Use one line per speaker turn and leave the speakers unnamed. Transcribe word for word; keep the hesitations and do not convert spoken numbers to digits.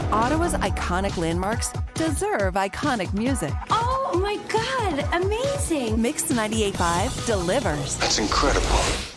Ottawa's iconic landmarks deserve iconic music.
Oh my God, amazing.
Mix ninety-eight point five delivers.
That's incredible.